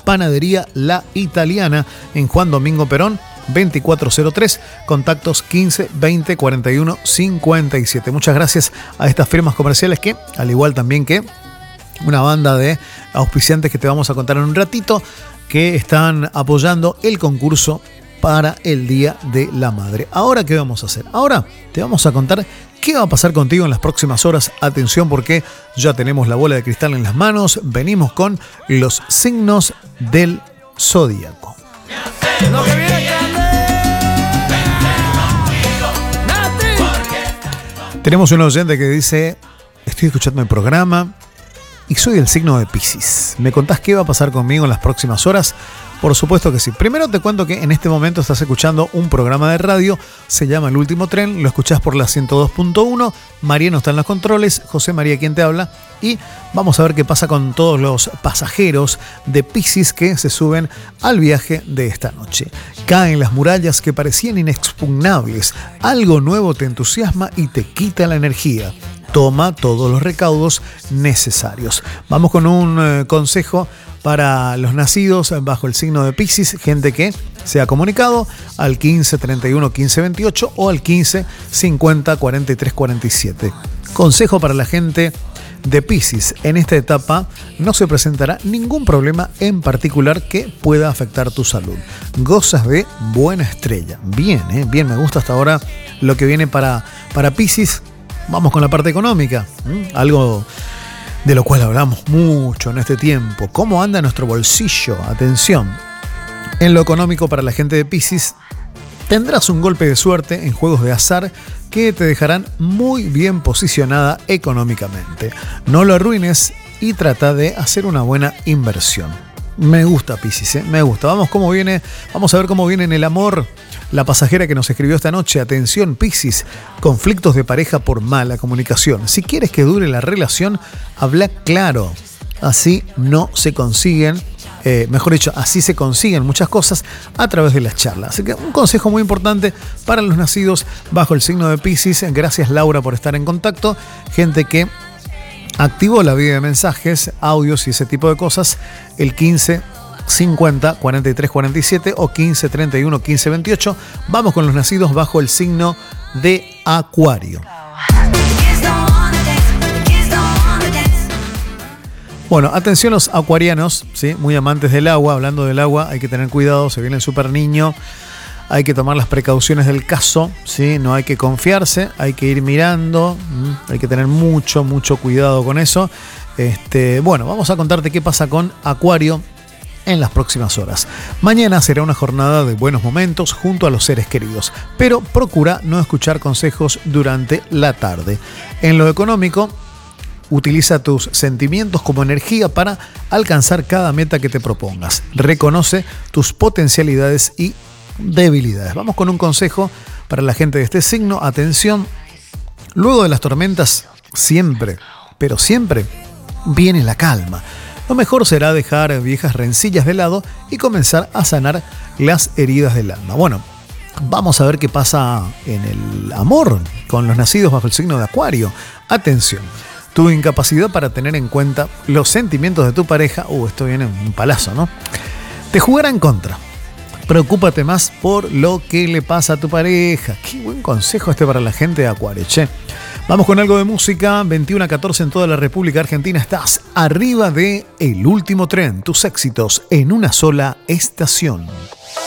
Panadería La Italiana en Juan Domingo Perón 2403, contactos 15 20 41 57. Muchas gracias a estas firmas comerciales que, al igual también que una banda de auspiciantes que te vamos a contar en un ratito, que están apoyando el concurso para el Día de la Madre. Ahora, ¿qué vamos a hacer? Ahora te vamos a contar qué va a pasar contigo en las próximas horas. Atención, porque ya tenemos la bola de cristal en las manos. Venimos con los signos del zodíaco. Tenemos un oyente que dice: estoy escuchando el programa y soy del signo de Piscis. ¿Me contás qué va a pasar conmigo en las próximas horas? Por supuesto que sí. Primero te cuento que en este momento estás escuchando un programa de radio, se llama El Último Tren, lo escuchás por la 102.1, Mariano está en los controles, José María quien te habla, y vamos a ver qué pasa con todos los pasajeros de Piscis que se suben al viaje de esta noche. Caen las murallas que parecían inexpugnables, algo nuevo te entusiasma y te quita la energía. Toma todos los recaudos necesarios. Vamos con un consejo para los nacidos bajo el signo de Piscis, gente que se ha comunicado al 15 31 15 28 o al 15 50 43 47. Consejo para la gente de Piscis: en esta etapa no se presentará ningún problema en particular que pueda afectar tu salud. Gozas de buena estrella. Bien, bien, me gusta hasta ahora lo que viene para Piscis. Vamos con la parte económica, algo de lo cual hablamos mucho en este tiempo. ¿Cómo anda nuestro bolsillo? Atención, en lo económico para la gente de Piscis, tendrás un golpe de suerte en juegos de azar que te dejarán muy bien posicionada económicamente. No lo arruines y trata de hacer una buena inversión. Me gusta Piscis, me gusta. Vamos a ver cómo viene en el amor. La pasajera que nos escribió esta noche: atención Piscis, conflictos de pareja por mala comunicación. Si quieres que dure la relación, habla claro. Así no se consiguen, así se consiguen muchas cosas a través de las charlas. Así que un consejo muy importante para los nacidos bajo el signo de Piscis. Gracias Laura por estar en contacto. Gente que activó la vía de mensajes, audios y ese tipo de cosas, el 15 50 43 47 o 15 31 15 28. Vamos con los nacidos bajo el signo de Acuario. Bueno, atención los acuarianos, ¿sí? Muy amantes del agua. Hablando del agua, hay que tener cuidado, se viene el super niño. Hay que tomar las precauciones del caso, ¿sí? No hay que confiarse, hay que ir mirando, hay que tener mucho cuidado con eso. Bueno, vamos a contarte qué pasa con Acuario en las próximas horas. Mañana será una jornada de buenos momentos junto a los seres queridos, pero procura no escuchar consejos durante la tarde. En lo económico, utiliza tus sentimientos como energía para alcanzar cada meta que te propongas. Reconoce tus potencialidades y debilidades. Vamos con un consejo para la gente de este signo. Atención, luego de las tormentas siempre, pero siempre, viene la calma. Lo mejor será dejar viejas rencillas de lado y comenzar a sanar las heridas del alma. Bueno, vamos a ver qué pasa en el amor con los nacidos bajo el signo de Acuario. Atención, tu incapacidad para tener en cuenta los sentimientos de tu pareja, esto viene un palazo, ¿no? Te jugará en contra. Preocúpate más por lo que le pasa a tu pareja. Qué buen consejo para la gente de Acuario, che. Vamos con algo de música. 21 a 14 en toda la República Argentina. Estás arriba de El Último Tren. Tus éxitos en una sola estación.